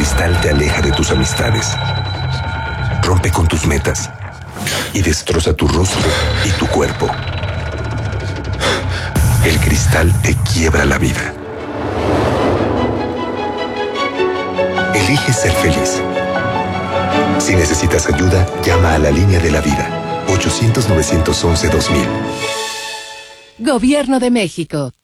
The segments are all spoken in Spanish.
cristal te aleja de tus amistades, rompe con tus metas y destroza tu rostro y tu cuerpo. El cristal te quiebra la vida. Elige ser feliz. Si necesitas ayuda, llama a la línea de la vida. 800-911-2000. Gobierno de México.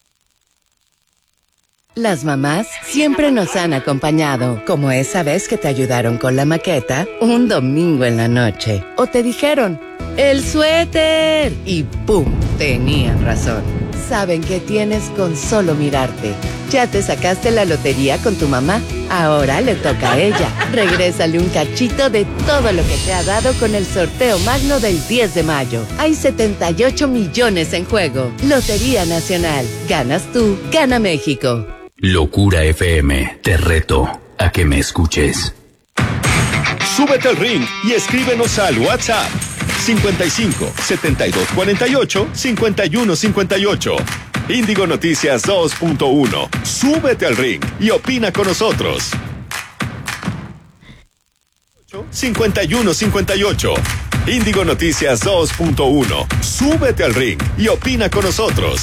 Las mamás siempre nos han acompañado, como esa vez que te ayudaron con la maqueta un domingo en la noche. O te dijeron, ¡el suéter! Y ¡pum! Tenían razón. Saben que tienes con solo mirarte. ¿Ya te sacaste la lotería con tu mamá? Ahora le toca a ella. Regrésale un cachito de todo lo que te ha dado con el sorteo magno del 10 de mayo. Hay 78 millones en juego. Lotería Nacional. Ganas tú, gana México. Locura FM, te reto a que me escuches. Súbete al ring y escríbenos al WhatsApp 55 72 48 51 58. Índigo Noticias 2.1. Súbete al ring y opina con nosotros. 51 58. Índigo Noticias 2.1. Súbete al ring y opina con nosotros.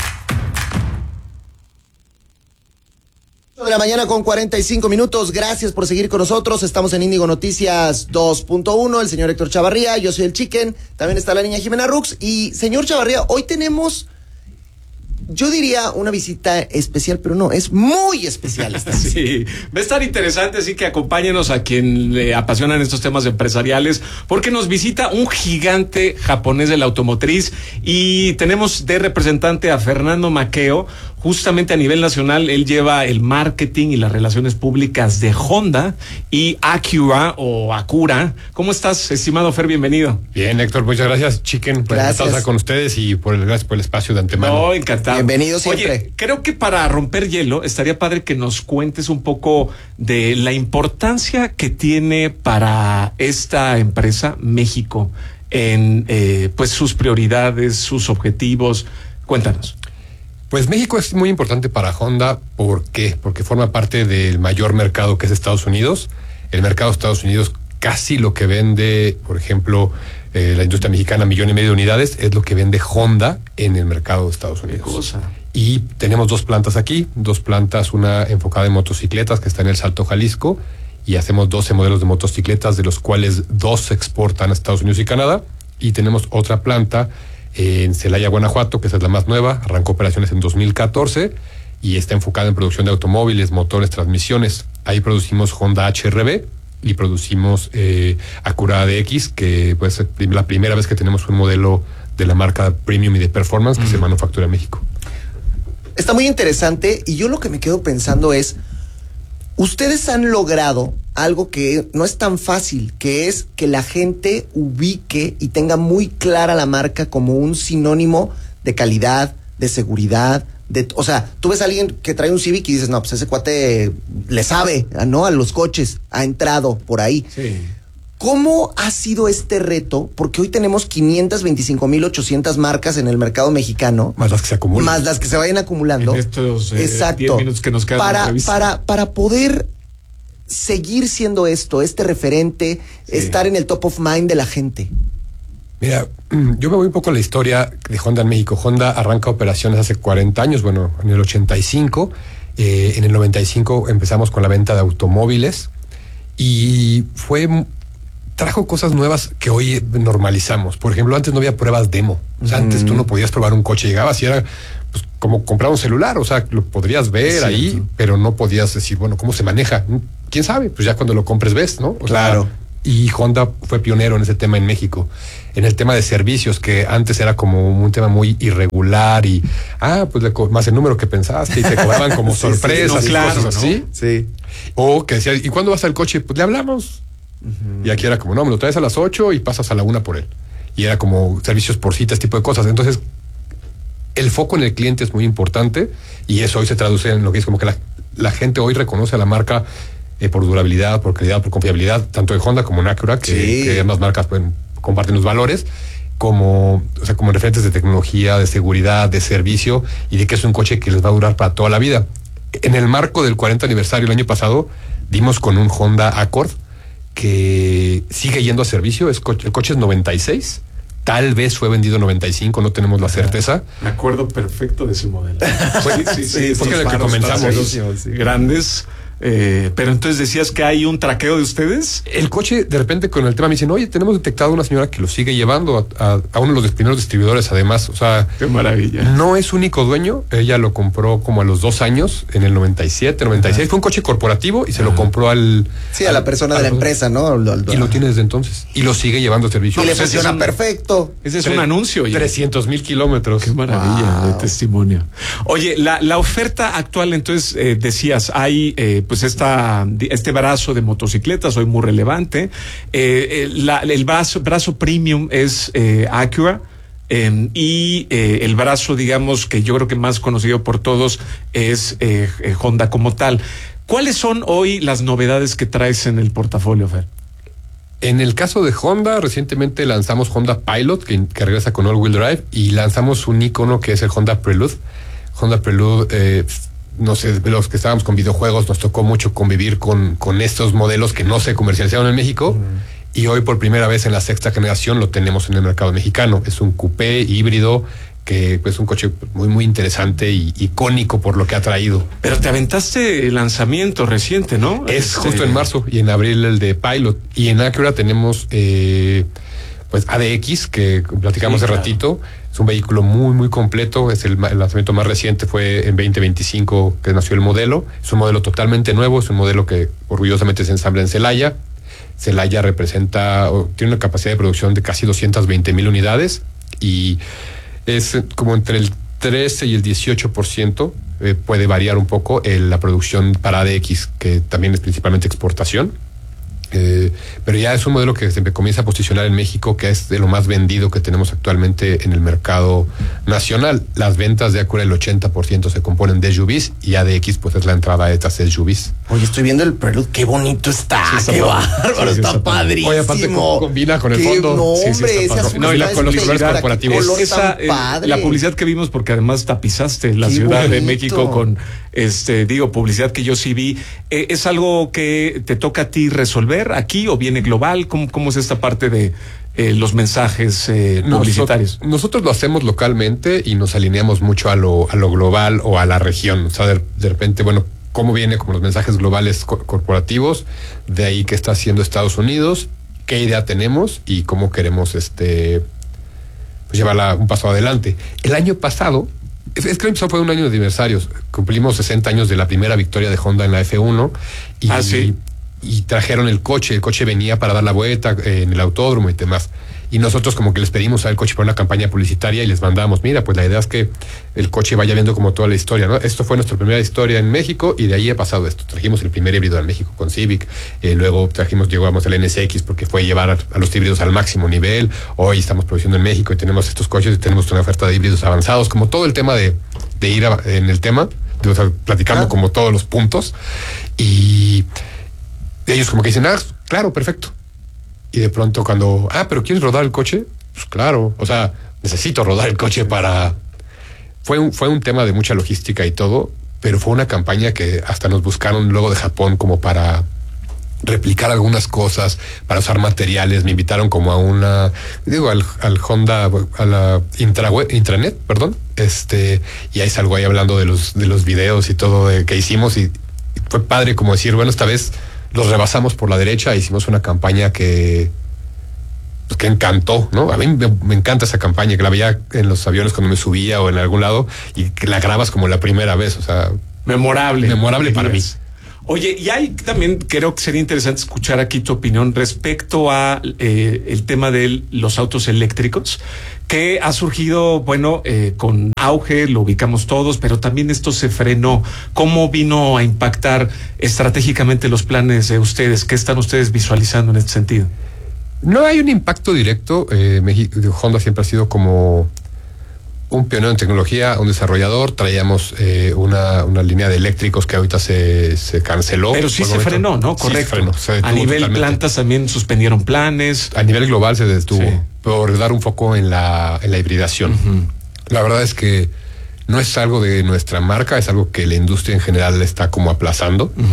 De la mañana con 45 minutos. Gracias por seguir con nosotros. Estamos en Índigo Noticias 2.1. El señor Héctor Chavarría, yo soy el Chicken. También está la niña Jimena Rux. Y señor Chavarría, hoy tenemos, yo diría, una visita especial, pero no, es muy especial esta vez. Sí, va a estar interesante, así que acompáñenos a quien le apasionan estos temas empresariales, porque nos visita un gigante japonés de la automotriz y tenemos de representante a Fernando Maqueo. Justamente a nivel nacional, él lleva el marketing y las relaciones públicas de Honda y Acura o Acura. ¿Cómo estás, estimado Fer? Bienvenido. Bien, Héctor, muchas gracias, Chicken, por estar con ustedes y gracias por el espacio de antemano. No, encantado. Bienvenido siempre. Oye, creo que para romper hielo estaría padre que nos cuentes un poco de la importancia que tiene para esta empresa México en pues sus prioridades, sus objetivos. Cuéntanos. Pues México es muy importante para Honda. ¿Por qué? Porque forma parte del mayor mercado que es Estados Unidos. El mercado de Estados Unidos, casi lo que vende, por ejemplo, la industria mexicana, 1,5 millones de unidades, es lo que vende Honda en el mercado de Estados Unidos. ¿Qué cosa? Y tenemos 2 plantas aquí, 2 plantas, una enfocada en motocicletas que está en El Salto, Jalisco, y hacemos 12 modelos de motocicletas, de los cuales 2 se exportan a Estados Unidos y Canadá. Y tenemos otra planta en Celaya, Guanajuato, que esa es la más nueva, arrancó operaciones en 2014 y está enfocada en producción de automóviles, motores, transmisiones. Ahí producimos Honda HR-V y producimos Acura DX, que pues la primera vez que tenemos un modelo de la marca Premium y de Performance que se manufactura en México. Está muy interesante y yo lo que me quedo pensando es, ustedes han logrado algo que no es tan fácil, que es que la gente ubique y tenga muy clara la marca como un sinónimo de calidad, de seguridad, o sea, tú ves a alguien que trae un Civic y dices, no, pues ese cuate le sabe, ¿no? A los coches, ha entrado por ahí. Sí. ¿Cómo ha sido este reto? Porque hoy tenemos 525,800 marcas en el mercado mexicano. Más las que se acumulan. Más las que se vayan acumulando. En estos 10 minutos que nos quedan. Para poder seguir siendo este referente, estar en el top of mind de la gente. Mira, yo me voy un poco a la historia de Honda en México. Honda arranca operaciones hace 40 años, bueno, en el 85. En el 95 empezamos con la venta de automóviles y trajo cosas nuevas que hoy normalizamos. Por ejemplo, antes no había pruebas demo. O sea, antes tú no podías probar un coche, llegabas y era pues como comprar un celular. O sea, lo podrías ver ahí, pero no podías decir, bueno, ¿cómo se maneja? ¿Quién sabe? Pues ya cuando lo compres ves, ¿no? Claro. Y Honda fue pionero en ese tema en México. En el tema de servicios, que antes era como un tema muy irregular y, pues más el número que pensaste y te cobraban como sorpresas y cosas así. Sí. O que decías, ¿y cuándo vas al coche? Pues le hablamos. Y aquí era como, no, me lo traes a las 8 y pasas a la 1 por él. Y era como servicios por cita, este tipo de cosas. Entonces, el foco en el cliente es muy importante y eso hoy se traduce en lo que es como que la gente hoy reconoce a la marca por durabilidad, por calidad, por confiabilidad, tanto de Honda como en Acura, que ambas marcas comparten los valores, como referentes de tecnología, de seguridad, de servicio y de que es un coche que les va a durar para toda la vida. En el marco del 40 aniversario el año pasado, dimos con un Honda Accord que sigue yendo a servicio. El coche es 96. Tal vez fue vendido en 95, no tenemos la certeza. Me acuerdo perfecto de ese modelo. Sí, porque de que comenzamos. Grandes. Pero entonces decías que hay un traqueo de ustedes. El coche, de repente, con el tema me dicen, oye, tenemos detectado una señora que lo sigue llevando a uno de los primeros distribuidores, además. O sea, qué maravilla. No es único dueño. Ella lo compró como a los 2 años, en el 97, 96. Fue un coche corporativo y se lo compró a la persona de la empresa, ¿no? Y lo tiene desde entonces. Y lo sigue llevando a servicio. Y le funciona perfecto. Ese es un anuncio. 300,000 kilómetros. Qué maravilla de testimonio. Oye, la oferta actual, entonces, decías, hay pues este brazo de motocicletas hoy muy relevante. El brazo premium es Acura. Y el brazo, digamos, que yo creo que más conocido por todos es Honda como tal. ¿Cuáles son hoy las novedades que traes en el portafolio, Fer? En el caso de Honda, recientemente lanzamos Honda Pilot, que regresa con all-wheel drive, y lanzamos un icono que es el Honda Prelude. Honda Prelude, no sé, los que estábamos con videojuegos, nos tocó mucho convivir con estos modelos que no se comercializaron en México. Y hoy por primera vez en la 6ª generación lo tenemos en el mercado mexicano. Es un coupé híbrido que es un coche muy, muy interesante y icónico por lo que ha traído. Pero te aventaste el lanzamiento reciente, ¿no? Es justo en marzo y en abril el de Pilot. Y en Acura tenemos pues ADX, que platicamos hace ratito. Es un vehículo muy, muy completo. Es el lanzamiento más reciente, fue en 2025 que nació el modelo. Es un modelo totalmente nuevo, es un modelo que orgullosamente se ensambla en Celaya. Celaya tiene una capacidad de producción de casi 220,000 unidades y es como entre el 13 y el 18%, puede variar un poco la producción para ADX, que también es principalmente exportación. Pero ya es un modelo que se comienza a posicionar en México, que es de lo más vendido que tenemos actualmente en el mercado nacional. Las ventas de Acura, el 80% se componen de SUVs y ADX pues es la entrada de estas SUVs. Oye, estoy viendo el Prelude, qué bonito está, qué bárbaro, está padrísimo. Oye, aparte combina con el fondo. No, hombre, ese azul no, y con los colores corporativos. La publicidad que vimos, porque además tapizaste la Ciudad de México con publicidad que yo sí vi. ¿Es algo que te toca a ti resolver aquí o viene global? ¿Cómo es esta parte de los mensajes publicitarios? Nosotros lo hacemos localmente y nos alineamos mucho a lo global o a la región. O sea, de repente, bueno, cómo viene como los mensajes globales corporativos, de ahí qué está haciendo Estados Unidos, qué idea tenemos y cómo queremos pues llevarla un paso adelante. El año pasado, es que fue un año de aniversarios. Cumplimos 60 años de la primera victoria de Honda en la F1 y trajeron el coche. El coche venía para dar la vuelta en el autódromo y demás. Y nosotros como que les pedimos al coche para una campaña publicitaria y les mandamos, mira, pues la idea es que el coche vaya viendo como toda la historia, ¿no? Esto fue nuestra primera historia en México y de ahí ha pasado esto. Trajimos el primer híbrido en México con Civic, luego llegamos al NSX porque fue llevar a los híbridos al máximo nivel. Hoy estamos produciendo en México y tenemos estos coches y tenemos una oferta de híbridos avanzados, como todo el tema de ir en el tema, platicando como todos los puntos. Y ellos como que dicen, claro, perfecto. Y de pronto cuando, pero ¿quieres rodar el coche? Pues claro, o sea, necesito rodar el coche para... Fue un tema de mucha logística y todo, pero fue una campaña que hasta nos buscaron luego de Japón como para replicar algunas cosas, para usar materiales. Me invitaron como a al Honda, a la intranet, perdón. Y ahí salgo ahí hablando de los videos y todo que hicimos y fue padre como decir, bueno, esta vez los rebasamos por la derecha e hicimos una campaña que encantó, ¿no? A mí me encanta esa campaña, que la veía en los aviones cuando me subía o en algún lado y que la grabas como la primera vez, o sea... Memorable para mí. Oye, y hay también, creo que sería interesante escuchar aquí tu opinión respecto a el tema de los autos eléctricos, que ha surgido, con auge, lo ubicamos todos, pero también esto se frenó. ¿Cómo vino a impactar estratégicamente los planes de ustedes? ¿Qué están ustedes visualizando en este sentido? No hay un impacto directo. Honda siempre ha sido como un pionero en tecnología, un desarrollador. Traíamos una línea de eléctricos que ahorita se canceló. Pero sí se frenó, ¿no? Correcto. Sí se frenó, a nivel totalmente. plantas también suspendieron planes. A nivel global se detuvo, sí, por dar un foco en la hibridación. Uh-huh. La verdad es que no es algo de nuestra marca, es algo que la industria en general está como aplazando. Uh-huh.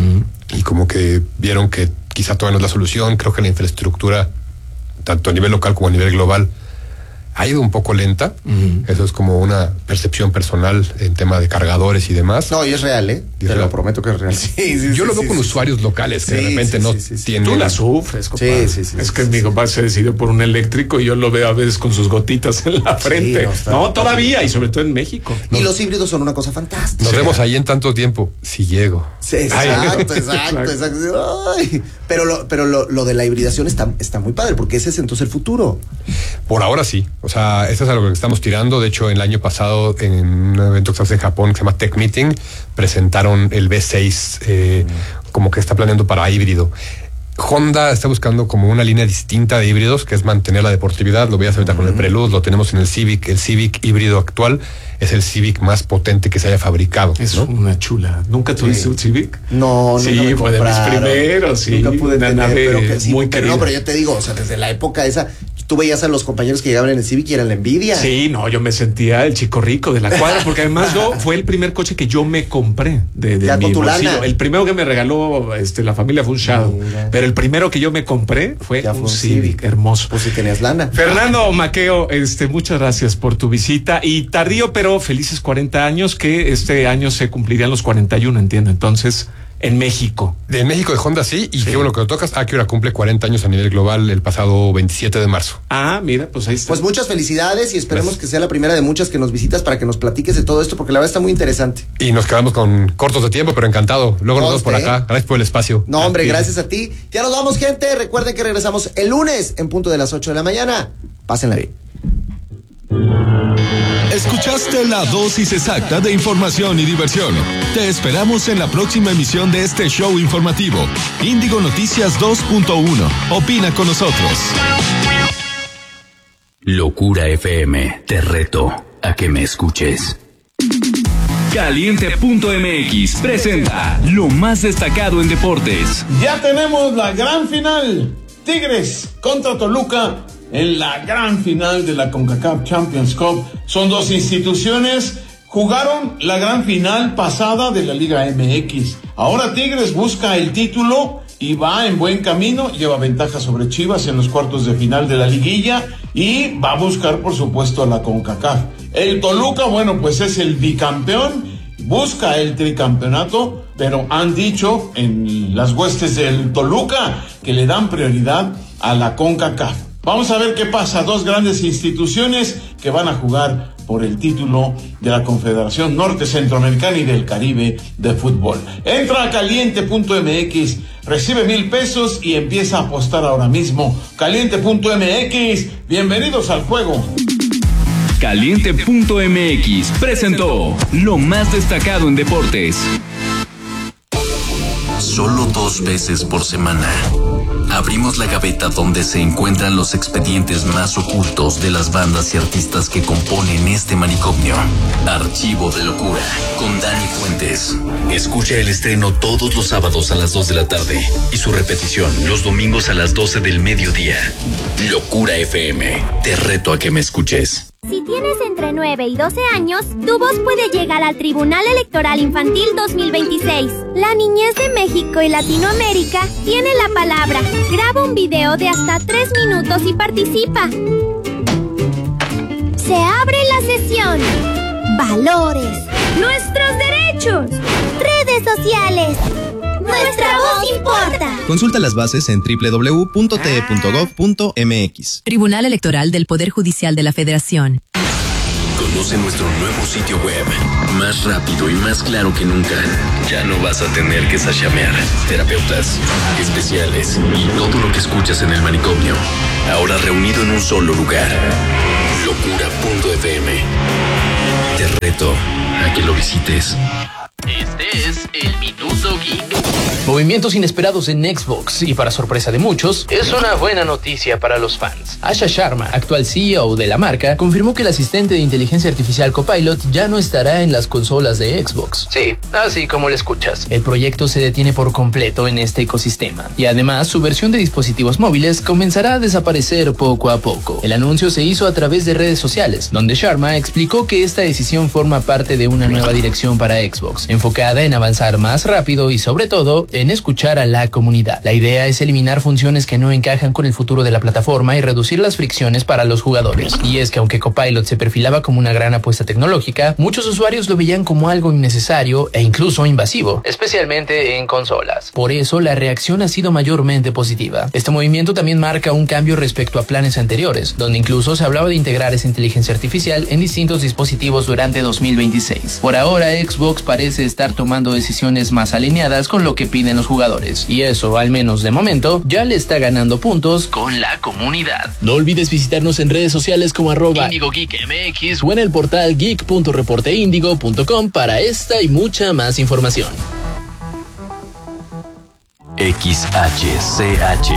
y como que vieron que quizá todavía no es la solución. Creo que la infraestructura, tanto a nivel local como a nivel global, ha ido un poco lenta. Eso es como una percepción personal en tema de cargadores y demás. No, y es real, ¿eh? Te lo prometo que es real. Yo lo veo con usuarios locales que de repente no tienen... Tú la sufres, compadre. Sí. Es que mi compadre se decidió por un eléctrico y yo lo veo a veces con sus gotitas en la frente. No, todavía, y sobre todo en México. Y los híbridos son una cosa fantástica. Nos vemos ahí en tanto tiempo, si llego. Sí, exacto. Ay, pero lo de la hibridación está muy padre, porque ese es entonces el futuro. Por ahora sí. O sea, eso es a lo que estamos tirando. De hecho, el año pasado, en un evento que se hace en Japón, que se llama Tech Meeting, presentaron el V6, como que está planeando para híbrido. Honda está buscando como una línea distinta de híbridos, que es mantener la deportividad. Lo voy a hacer ahorita con el Prelude, lo tenemos en el Civic. El Civic híbrido actual es el Civic más potente que se haya fabricado. Es ¿no? una chula. ¿Nunca tuviste un Civic? No, sí, fue de mis primeros, sí. Nunca pude una tener, nave pero que sí, muy pero querida. no, pero yo te digo, o sea, desde la época esa, tú veías a los compañeros que llegaban en el Civic y eran la envidia. Sí, no, yo me sentía el chico rico de la cuadra, porque además fue el primer coche que yo me compré de Ya mi con tu bolsillo. lana. El primero que me regaló la familia fue un Shadow, Mira. pero el primero que yo me compré fue Ya un Civic hermoso. Pues si tenías lana. Fernando Maqueo, muchas gracias por tu visita y tardío, pero felices 40 años, que este año se cumplirían los 41, entiendo. Entonces, en México. De México de Honda sí, y qué bueno que lo tocas. Acura cumple 40 años a nivel global el pasado 27 de marzo. Ah, mira, pues ahí está. Pues muchas felicidades y esperemos Gracias. que sea la primera de muchas que nos visitas para que nos platiques de todo esto, porque la verdad está muy interesante. Y nos quedamos con cortos de tiempo, pero encantado. Luego nos vemos por acá. Gracias por el espacio. No, hombre, ti. gracias a ti. Ya nos vamos, gente. Recuerden que regresamos el lunes en punto de las 8 de la mañana. Pásenla bien. Escuchaste la dosis exacta de información y diversión. Te esperamos en la próxima emisión de este show informativo. Índigo Noticias 2.1. Opina con nosotros. Locura FM, te reto a que me escuches. Caliente.mx presenta lo más destacado en deportes. Ya tenemos la gran final. Tigres contra Toluca en la gran final de la CONCACAF Champions Cup. Son dos instituciones, jugaron la gran final pasada de la Liga MX. Ahora Tigres busca el título y va en buen camino, lleva ventaja sobre Chivas en los cuartos de final de la liguilla y va a buscar, por supuesto, a la CONCACAF. El Toluca, bueno, pues es el bicampeón, busca el tricampeonato, pero han dicho en las huestes del Toluca que le dan prioridad a la CONCACAF. Vamos a ver qué pasa. Dos grandes instituciones que van a jugar por el título de la Confederación Norte Centroamericana y del Caribe de fútbol. Entra a caliente.mx, recibe 1,000 pesos y empieza a apostar ahora mismo. Caliente.mx, bienvenidos al juego. Caliente.mx presentó lo más destacado en deportes. Solo 2 veces por semana abrimos la gaveta donde se encuentran los expedientes más ocultos de las bandas y artistas que componen este manicomio. Archivo de Locura con Dani Fuentes. Escucha el estreno todos los sábados a las 2 de la tarde y su repetición los domingos a las 12 del mediodía. Locura FM, te reto a que me escuches. Si tienes entre 9 y 12 años, tu voz puede llegar al Tribunal Electoral Infantil 2026. La niñez de México y Latinoamérica tiene la palabra. Graba un video de hasta 3 minutos y participa. Se abre la sesión. Valores. Nuestros derechos. Redes sociales. Nuestra voz importa. Consulta las bases en www.te.gov.mx. Tribunal Electoral del Poder Judicial de la Federación. Conoce nuestro nuevo sitio web, más rápido y más claro que nunca. Ya no vas a tener que sashamear. Terapeutas, especiales y todo lo que escuchas en el manicomio. Ahora reunido en un solo lugar. Locura.fm. Te reto a que lo visites. Este es el Minuto Geek. Movimientos inesperados en Xbox y para sorpresa de muchos, es una buena noticia para los fans. Asha Sharma, actual CEO de la marca, confirmó que el asistente de inteligencia artificial Copilot ya no estará en las consolas de Xbox. Sí, así como lo escuchas. El proyecto se detiene por completo en este ecosistema y además su versión de dispositivos móviles comenzará a desaparecer poco a poco. El anuncio se hizo a través de redes sociales, donde Sharma explicó que esta decisión forma parte de una nueva dirección para Xbox, enfocada en avanzar más rápido y sobre todo en escuchar a la comunidad. La idea es eliminar funciones que no encajan con el futuro de la plataforma y reducir las fricciones para los jugadores. Y es que aunque Copilot se perfilaba como una gran apuesta tecnológica, muchos usuarios lo veían como algo innecesario e incluso invasivo, especialmente en consolas. Por eso la reacción ha sido mayormente positiva. Este movimiento también marca un cambio respecto a planes anteriores, donde incluso se hablaba de integrar esa inteligencia artificial en distintos dispositivos durante 2026. Por ahora, Xbox parece estar tomando decisiones más alineadas con lo que piden los jugadores, y eso, al menos de momento, ya le está ganando puntos con la comunidad. No olvides visitarnos en redes sociales como @IndigoGeekMX o en el portal geek.reporteindigo.com para esta y mucha más información. XHCH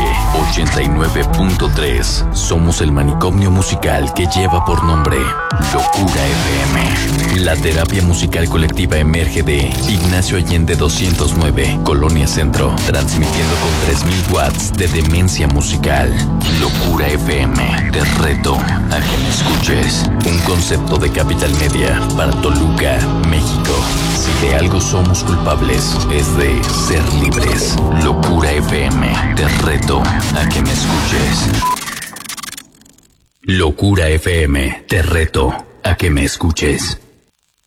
89.3. Somos el manicomio musical que lleva por nombre Locura FM. La terapia musical colectiva emerge de Ignacio Allende 209, Colonia Centro, transmitiendo con 3000 watts de demencia musical. Locura FM, te reto a que me escuches. Un concepto de Capital Media para Toluca, México. Si de algo somos culpables, es de ser libres. Locura FM, te reto a que me escuches. Locura FM, te reto a que me escuches.